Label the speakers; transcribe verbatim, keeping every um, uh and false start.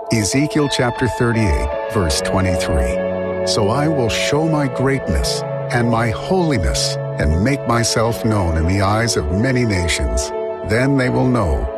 Speaker 1: Ezekiel chapter thirty-eight, verse twenty-three. So I will show my greatness and my holiness and make myself known in the eyes of many nations. Then they will know